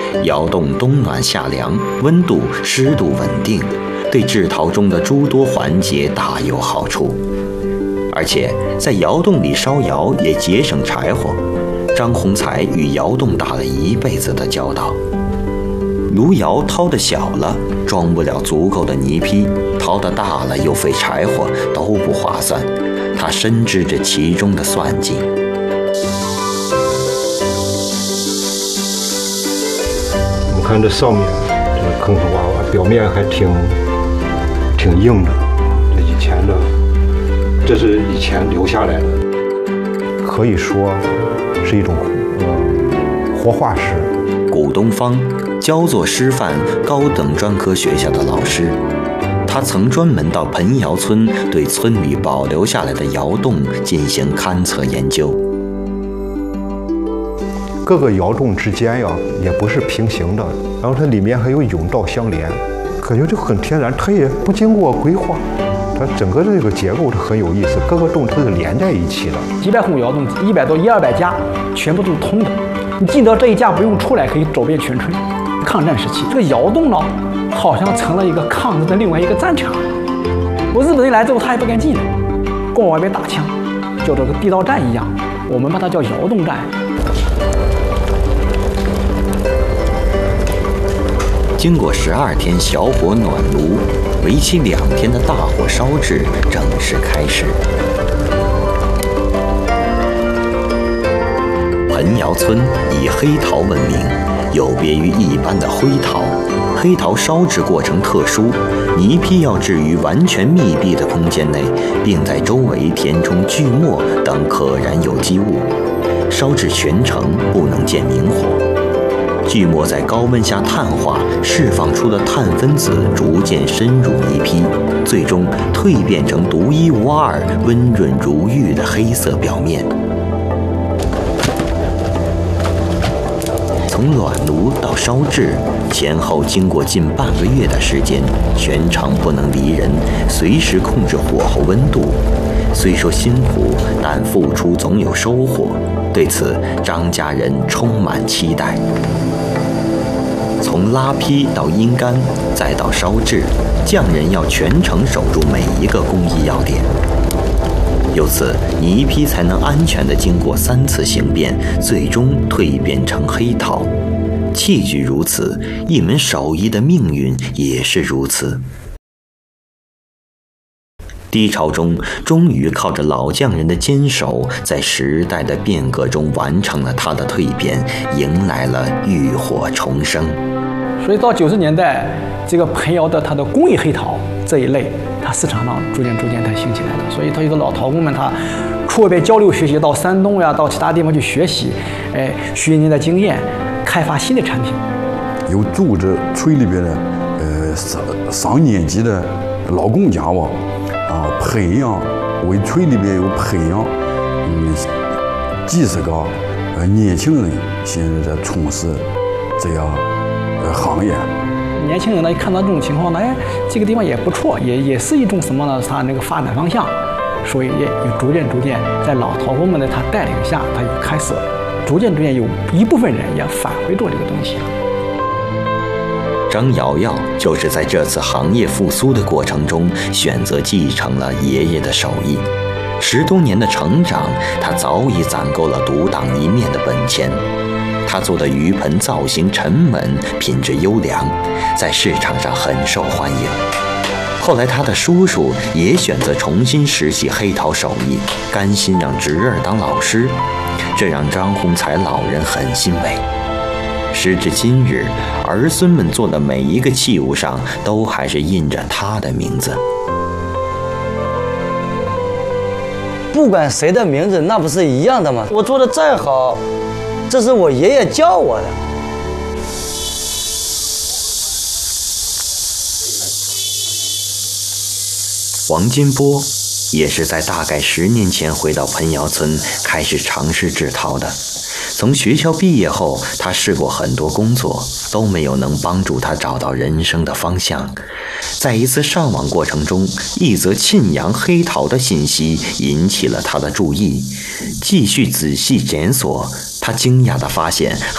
窑洞冬暖夏凉，温度湿度稳定，对制陶中的诸多环节大有好处。而且在窑洞里烧窑也节省柴火。张宏才与窑洞打了一辈子的交道。炉窑掏得小了，装不了足够的泥坯；掏得大了，又费柴火，都不划算。他深知着其中的算计。 我们看这上面这个坑坑洼洼，表面还挺硬的。这是以前留下来的，可以说是一种活化石。 古东方，焦作师范高等专科学校的老师，他曾专门到彭窑村对村里保留下来的窑洞进行勘测研究。 各个窑洞之间呀，也不是平行的，然后它里面还有甬道相连，感觉就很天然，它也不经过规划。它整个这个结构是很有意思，各个洞它是连在一起的。 几百户窑洞，100多100-200家，全部都是通的。你进到这一家不用出来，可以走遍全村。抗战时期，这个窑洞呢，好像成了一个抗日的另外一个战场。日本人来之后，他也不敢进来，光往外面打枪，就这个地道战一样。我们把它叫窑洞战。 经过12天小火暖炉，为期2天的大火烧制正式开始。彭窑村以黑陶闻名，有别于一般的灰陶。黑陶烧制过程特殊，泥坯要置于完全密闭的空间内，并在周围填充锯末等可燃有机物，烧制全程不能见明火。锯末在高温下碳化，释放出的碳分子逐渐深入泥坯，最终蜕变成独一无二、温润如玉的黑色表面。从暖炉到烧制，前后经过近半个月的时间，全程不能离人，随时控制火候温度。虽说辛苦，但付出总有收获。对此，张家人充满期待。从拉坯到阴干，再到烧制，匠人要全程守住每一个工艺要点。由此，泥坯才能安全地经过3次形变，最终蜕变成黑陶。器具如此，一门手艺的命运也是如此。低潮中，终于靠着老匠人的坚守，在时代的变革中完成了它的蜕变，迎来了浴火重生。 所以到90年代，这个彭窑的它的工艺黑陶这一类，它市场上逐渐它兴起来了。所以它有的老陶工们，他出外边交流学习，到山东呀，到其他地方去学习，学人家的经验，开发新的产品。 有组织村里边的上年级的老工匠吧。培养为村里边有培养几十个年轻人，现在在从事这样行业。 年轻人呢，一看到这种情况呢，这个地方也不错，也是一种什么呢？它那个发展方向，所以也逐渐在老陶工们的他带领下，他也开始逐渐有一部分人也返回做这个东西了。 张瑶瑶就是在这次行业复苏的过程中，选择继承了爷爷的手艺。10多年的成长，他早已攒够了独当一面的本钱。他做的鱼盆造型沉稳，品质优良，在市场上很受欢迎。后来他的叔叔也选择重新拾起黑陶手艺，甘心让侄儿当老师，这让张宏才老人很欣慰。时至今日，儿孙们做的每一个器物上都还是印着他的名字。 不管谁的名字，那不是一样的吗？我做的再好，这是我爷爷教我的。 王金波也是在大概10年前回到彭窑村，开始尝试制陶的。从学校毕业后，他试过很多工作，都没有能帮助他找到人生的方向。在一次上网过程中，一则沁阳黑陶的信息引起了他的注意。继续仔细检索，他惊讶地发现